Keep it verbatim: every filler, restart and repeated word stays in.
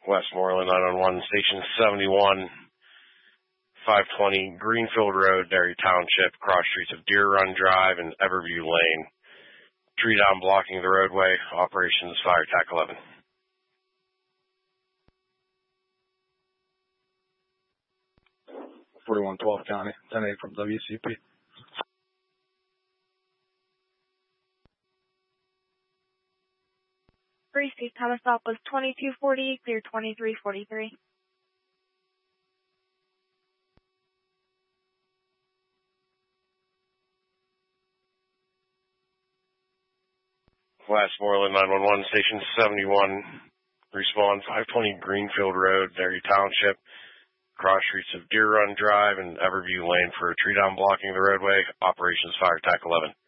Westmoreland nine one one, Station seventy-one, five twenty Greenfield Road, Derry Township, cross streets of Deer Run Drive and Everview Lane. Tree down blocking the roadway. Operations Fire Tac eleven. forty-one twelve County, ten eight from W C P. Receive time of stop was twenty-two forty, clear twenty-three forty-three. Westmoreland nine one one, Station seventy-one, respond five twenty Greenfield Road, Derry Township, cross streets of Deer Run Drive and Everview Lane for a tree down blocking the roadway. Operations Fire Tac eleven.